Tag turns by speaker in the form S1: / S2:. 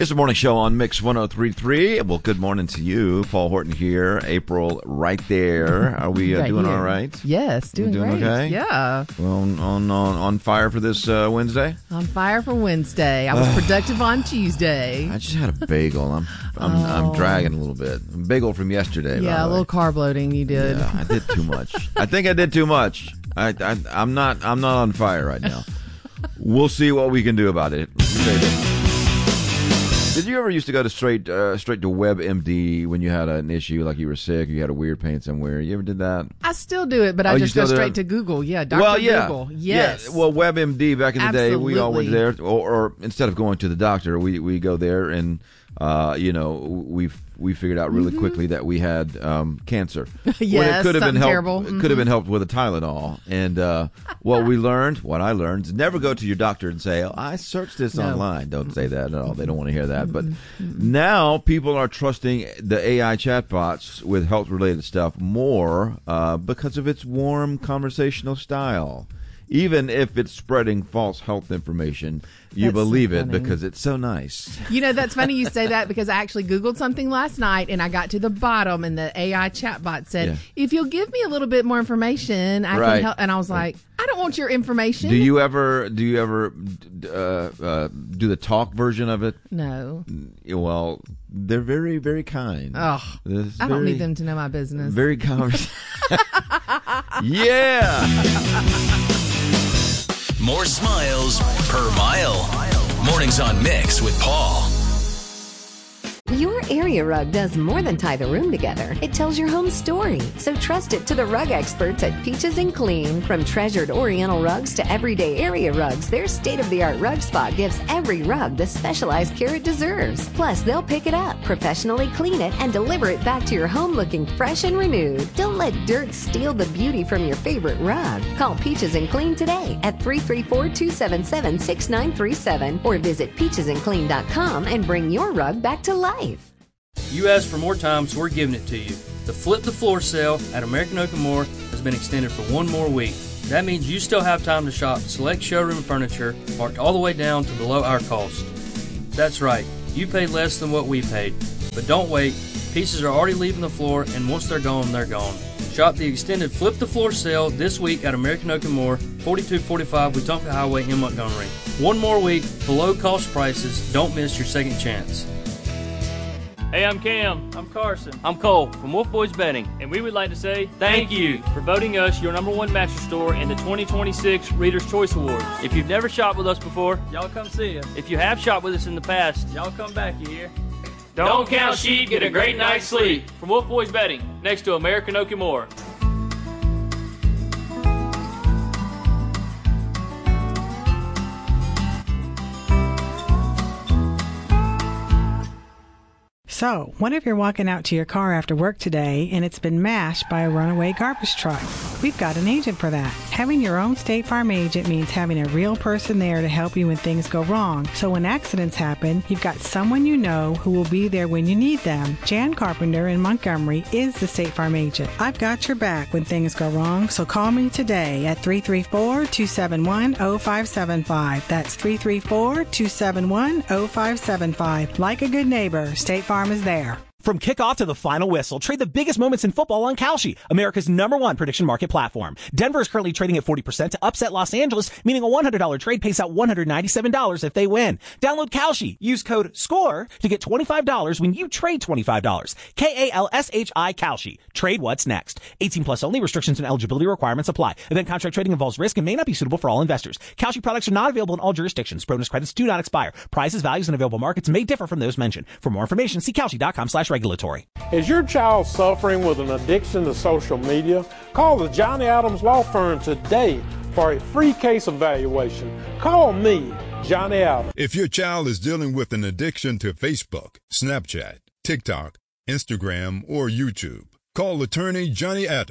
S1: It's the morning show on Mix 103.3. Well, good morning to you. Paul Horton here. April right there. Are we doing all right?
S2: Yes, doing great.
S1: Okay?
S2: Yeah.
S1: Well, on fire for this Wednesday?
S2: On fire for Wednesday. I was productive on Tuesday.
S1: I just had a bagel. I'm dragging a little bit. Bagel from yesterday.
S2: Yeah, a little carb loading you did.
S1: Yeah, I did too much. I think I did too much. I'm not on fire right now. We'll see what we can do about it. Did you ever used to go to straight to WebMD when you had an issue, like you were sick, or you had a weird pain somewhere? You ever did that?
S2: I still do it, but I just go straight to Google. Yeah, Dr. Google. Yes.
S1: Yeah. Well, WebMD back in the day, we all went there, or instead of going to the doctor, we go there and we figured out really quickly that we had cancer.
S2: Yes,
S1: it could have been helped.
S2: terrible.
S1: It could have been helped with a Tylenol. And what I learned is never go to your doctor and say, "Oh, I searched this online." Don't say that at all. They don't want to hear that. But now people are trusting the AI chatbots with health-related stuff more because of its warm conversational style. Even if it's spreading false health information, you believe it because it's so nice.
S2: You know, that's funny you say that because I actually Googled something last night and I got to the bottom and the AI chatbot said, if you'll give me a little bit more information, I can help. And I was like, I don't want your information.
S1: Do you ever do the talk version of it?
S2: No.
S1: Well, they're very, very kind.
S2: Oh, I don't need them to know my business.
S1: Very Yeah.
S3: More smiles per mile. Mornings on Mix with Paul.
S4: Your area rug does more than tie the room together. It tells your home story. So trust it to the rug experts at Peaches and Clean. From treasured Oriental rugs to everyday area rugs, their state-of-the-art rug spot gives every rug the specialized care it deserves. Plus, they'll pick it up, professionally clean it, and deliver it back to your home looking fresh and renewed. Don't let dirt steal the beauty from your favorite rug. Call Peaches and Clean today at 334-277-6937 or visit peachesandclean.com and bring your rug back to life.
S5: You asked for more time, so we're giving it to you. The Flip the Floor sale at American Oak & More has been extended for one more week. That means you still have time to shop select showroom furniture marked all the way down to below our cost. That's right, you paid less than what we paid. But don't wait, pieces are already leaving the floor, and once they're gone, they're gone. Shop the extended Flip the Floor sale this week at American Oak & More, 4245 Wetumpka Highway in Montgomery. One more week, below cost prices. Don't miss your second chance.
S6: Hey, I'm Cam.
S7: I'm Carson.
S6: I'm Cole from Wolf Boys Betting.
S7: And we would like to say
S6: thank you
S7: for voting us your #1 mattress store in the 2026 Reader's Choice Awards.
S6: If you've never shopped with us before,
S7: y'all come see us.
S6: If you have shopped with us in the past,
S7: y'all come back, you hear?
S6: Don't count sheep, get a great night's sleep.
S7: From Wolf Boys Betting, next to American Oak & More.
S8: So, what if you're walking out to your car after work today and it's been mashed by a runaway garbage truck? We've got an agent for that. Having your own State Farm agent means having a real person there to help you when things go wrong. So when accidents happen, you've got someone you know who will be there when you need them. Jan Carpenter in Montgomery is the State Farm agent. I've got your back when things go wrong, so call me today at 334-271-0575. That's 334-271-0575. Like a good neighbor, State Farm is there.
S9: From kickoff to the final whistle, trade the biggest moments in football on Kalshi, America's #1 prediction market platform. Denver is currently trading at 40% to upset Los Angeles, meaning a $100 trade pays out $197 if they win. Download Kalshi. Use code SCORE to get $25 when you trade $25. KALSHI Kalshi. Trade what's next. 18 plus only. Restrictions and eligibility requirements apply. Event contract trading involves risk and may not be suitable for all investors. Kalshi products are not available in all jurisdictions. Bonus credits do not expire. Prices, values, and available markets may differ from those mentioned. For more information, see Kalshi.com/regulatory.
S10: Is your child suffering with an addiction to social media? Call the Johnny Adams Law Firm today for a free case evaluation. Call me, Johnny Adams.
S11: If your child is dealing with an addiction to Facebook, Snapchat, TikTok, Instagram, or YouTube, call attorney Johnny Adams